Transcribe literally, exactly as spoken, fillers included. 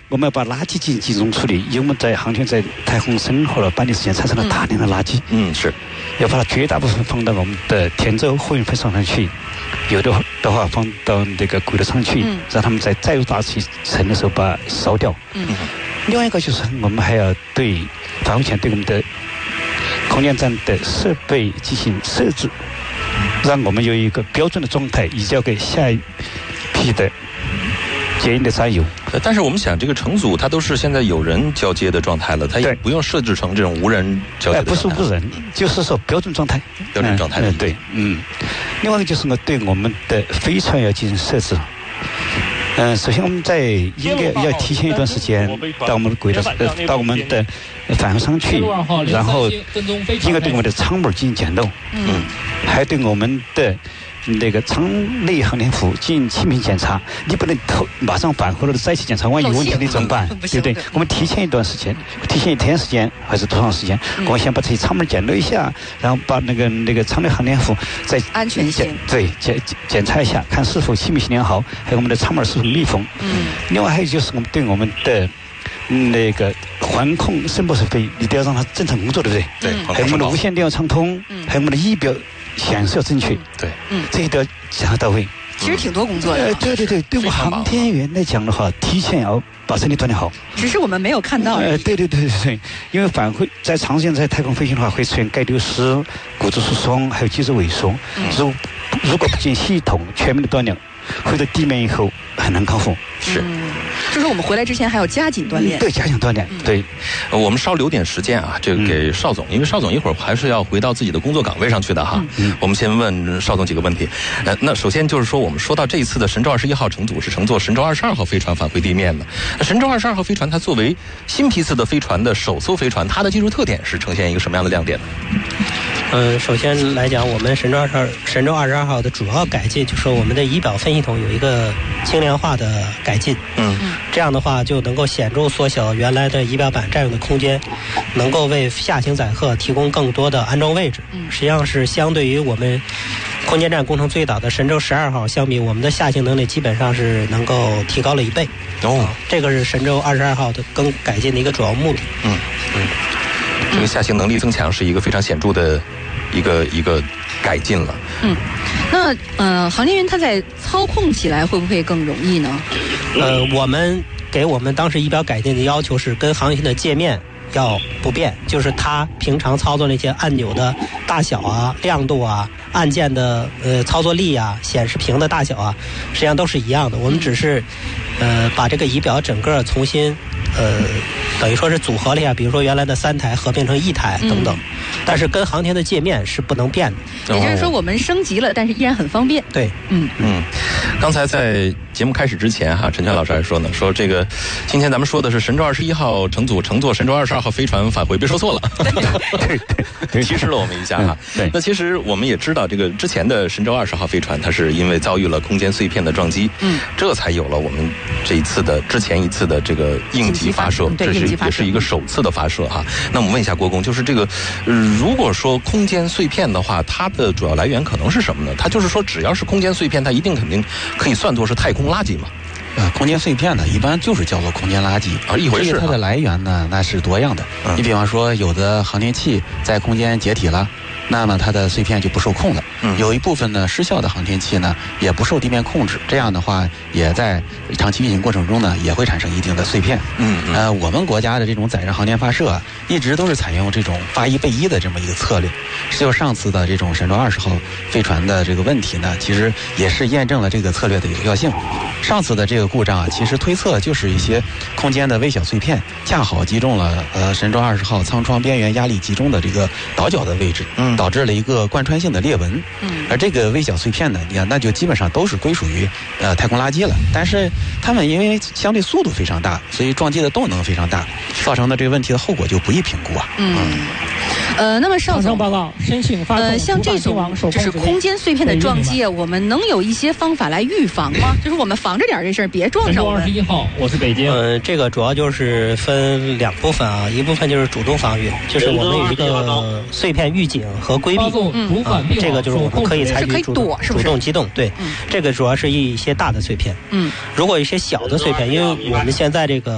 我们要把垃圾进行集中处理，因为我们在航天在太空生活了半年时间，产生了大量的垃圾。 嗯，是。 要把它绝大部分放到我们的天舟货运分厂上去，有的的话放到那个轨道上去，嗯、让他们在载入大气层的时候把它烧掉。嗯。另外一个就是我们还要对返回前对我们的空间站的设备进行设置，让我们有一个标准的状态，移交给下一批的接应的战友。 但是我们想，这个乘组它都是现在有人交接的状态了，它也不用设置成这种无人交接的状态。 不是无人，就是说标准状态。 标准状态。 嗯，对，嗯。另外一个就是我对我们的飞船要进行设置。嗯，首先我们在应该要提前一段时间到我们的轨道，呃，到我们的返回舱去，然后应该对我们的舱门进行检漏，嗯，还对我们的那个舱内航天服进行气密检查。你不能头马上返回了再去检查，万一有问题你怎么办？对不对？我们提前一段时间，提前一天时间还是多长时间？我们先把这些舱门检漏一下，然后把那个那个舱内航天服再安全性对检检查一下，看是否气密性良好，还有我们的舱门是否密封。嗯。另外还有就是我们对我们的那个环控声波设备，你都要让它正常工作，对不对？ 对。 还有我们的无线电要畅通，还有我们的仪表显示要正确， 对， 嗯，这些都要检查到位。 其实挺多工作的。 呃，对对对，对我航天员来讲的话，提前要把身体锻炼好。 只是我们没有看到。 呃，对对对对对，因为返回在长时间在太空飞行的话，会出现钙流失、骨质疏松，还有肌肉萎缩。嗯、如如果不进行系统全面的锻炼，回到地面以后很难康复。 是。 嗯，就是我们回来之前还要加紧锻炼。 对，加紧锻炼。对， 呃，我们稍留点时间啊，这个给邵总，因为邵总一会儿还是要回到自己的工作岗位上去的哈。嗯。我们先问邵总几个问题。呃，那首先就是说，我们说到这一次的神舟二十一号乘组是乘坐神舟二十二号飞船返回地面的。神舟二十二号飞船它作为新批次的飞船的首艘飞船，它的技术特点是呈现一个什么样的亮点呢？ 嗯，首先来讲，我们神舟二十二神舟二十二号的主要改进就是我们的仪表分系统有一个轻量化的改进。嗯，这样的话就能够显著缩小原来的仪表板占用的空间，能够为下行载荷提供更多的安装位置。嗯，实际上是相对于我们空间站工程最早的神舟十二号相比，我们的下行能力基本上是能够提高了一倍。哦，这个是神舟二十二号的更改进的一个主要目的。嗯嗯， 这个下行能力增强是一个非常显著的一个一个改进了。 嗯，那呃，航天员他在操控起来会不会更容易呢？ 呃，我们给我们当时仪表改进的要求是跟航天的界面要不变，就是它平常操作那些按钮的大小啊、亮度啊、按键的呃操作力啊、显示屏的大小啊，实际上都是一样的。我们只是呃把这个仪表整个重新呃等于说是组合了一下，比如说原来的三台合并成一台等等。嗯，但是跟航天的界面是不能变的。 也就是说，我们升级了，但是依然很方便。 对， 嗯嗯。刚才在节目开始之前哈，陈全老师还说呢，说这个今天咱们说的是神舟二十一号乘组乘坐神舟二十二号飞船返回，别说错了，对对，提示了我们一下哈。对，那其实我们也知道，这个之前的神舟二十号飞船，它是因为遭遇了空间碎片的撞击，嗯，这才有了我们这一次的之前一次的这个应急发射，这是也是一个首次的发射哈。那我们问一下郭工，就是这个，呃，如果说空间碎片的话，它的主要来源可能是什么呢？它就是说，只要是空间碎片，它一定肯定可以算作是太空垃圾嘛？ 呃，空间碎片呢，一般就是叫做空间垃圾啊，一回事。 它的来源呢，那是多样的。嗯、你比方说，有的航天器在空间解体了，那么它的碎片就不受控了。嗯，有一部分呢失效的航天器呢，也不受地面控制，这样的话，也在长期运行过程中呢，也会产生一定的碎片。嗯嗯。呃，我们国家的这种载人航天发射啊，一直都是采用这种发一备一的这么一个策略。只有上次的这种神舟二十号飞船的这个问题呢，其实也是验证了这个策略的有效性。上次的这个故障啊，其实推测就是一些空间的微小碎片恰好击中了呃神舟二十号舱窗边缘压力集中的这个倒角的位置，嗯，导致了一个贯穿性的裂纹。嗯，而这个微小碎片呢，你看那就基本上都是归属于呃太空垃圾了。但是它们因为相对速度非常大，所以撞击的动能非常大，造成的这个问题的后果就不易评估啊。 嗯。嗯呃，那么邵总报告申请发呃，像这种就是空间碎片的撞击啊，我们能有一些方法来预防吗？就是我们防着点这事儿，别撞上我们。 二十一号，我是北京。 呃，这个主要就是分两部分啊，一部分就是主动防御，就是我们有一个碎片预警和规避。 嗯， 啊，这个就是我们可以采取主动主动机动。对，这个主要是一些大的碎片。嗯，如果一些小的碎片，因为我们现在这个。